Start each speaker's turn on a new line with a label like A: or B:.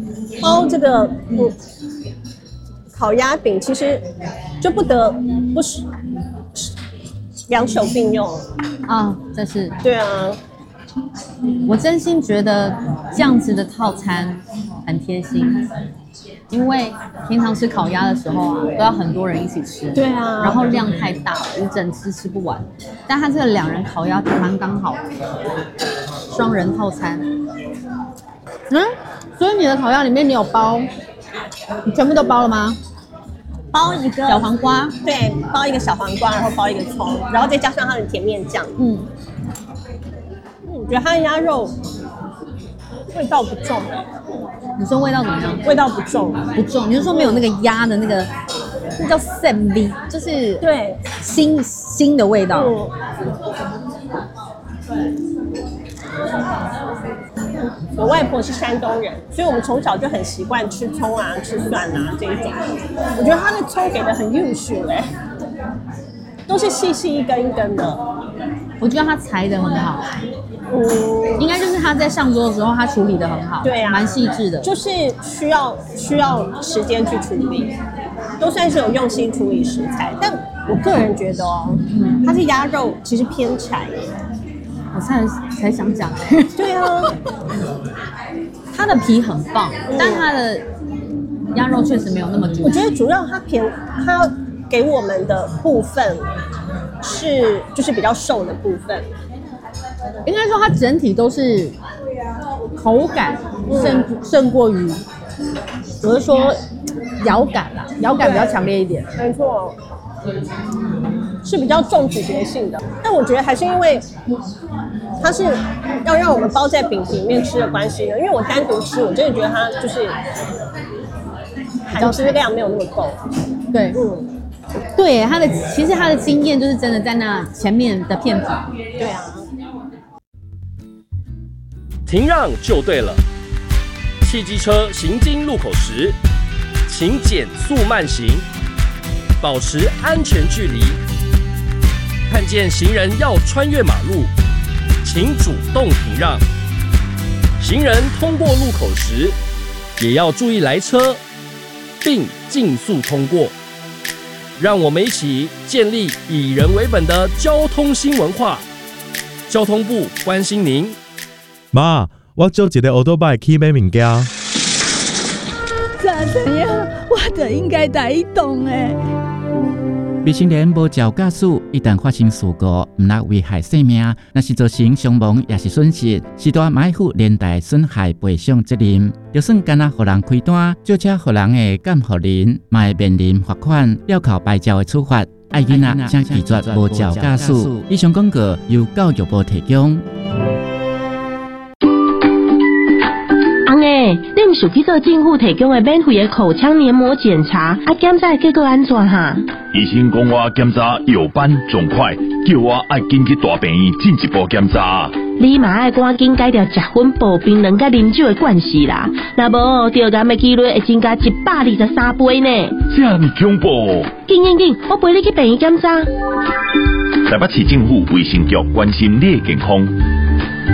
A: 包这个烤鸭饼，其实就不是两手并用
B: 啊，这是
A: 对啊。
B: 我真心觉得这样子的套餐很贴心，因为平常吃烤鸭的时候啊，都要很多人一起吃，
A: 对啊，
B: 然后量太大了，一整只吃不完。但它这个2人烤鸭蛮刚好的，双人套餐。所以你的烤鸭里面你有包，你全部都包了吗？
A: 包一个
B: 小黄瓜，
A: 对，包一个小黄瓜，然后包一个葱，然后再加上它的甜面酱。我觉得它的鸭肉味道不重。
B: 你说味道怎么样？
A: 味道不重，
B: 不重。你是说没有那个鸭的那个，那叫鲜味，就是
A: 对
B: 腥的味道。
A: 我外婆是山东人，所以我们从小就很习惯吃葱啊、吃蒜啊这一种。我觉得它的葱给的很优秀都是细细一根一根的。
B: 我觉得它裁的很好，应该就是他在上桌的时候他处理的很好，
A: 对啊，
B: 蛮细致的，
A: 就是需要时间去处理，都算是有用心处理食材。但我个人觉得它是鸭肉其实偏柴。
B: 我才想讲
A: 对啊，
B: 它的皮很棒，但它的鸭肉确实没有那么足。
A: 我觉得主要它给我们的部分就是比较瘦的部分，
B: 应该说它整体都是口感胜过于，我是说咬感啦，咬感比较强烈一点。
A: 没错。是比较重咀嚼性的，但我觉得还是因为它是要让我们包在饼皮里面吃的关系呢。因为我单独吃，我真的觉得它就是含汁量没有那么够。
B: 对，对，其实它的经验就是真的在那前面的片皮。
A: 对啊。
C: 停让就对了，汽机车行经路口时，请减速慢行，保持安全距离。看见行人要穿越马路，请主动停让。行人通过路口时，也要注意来车，并尽速通过。让我们一起建立以人为本的交通新文化。交通部关心您。
D: 妈，我租一个欧多拜去买物件。
E: 怎样？我就应该带动诶。
F: 未成年无照驾驶，一旦发生事故，唔但危害生命，若是造成伤亡也是损失，是大买负连带损害赔偿责任。就算干那互人开单，借车互人的监护人，嘛会面临罚款、吊扣牌照的处罚。爱囡仔请拒绝无照驾驶。以上广告由教育部提供。
G: 你唔是去做政府提供的免费的口腔黏膜检查，检查结果安怎哈？
H: 医生讲我检查有斑肿块，叫我爱紧去大病院进一步检查。
G: 你嘛爱赶紧改掉食薰补槟榔甲啉酒的惯势啦，若无得癌的几率会增加123倍呢。
H: 这么恐怖！
G: 紧，我陪你去病院检查。
H: 台北市政府卫生局关心你的健康。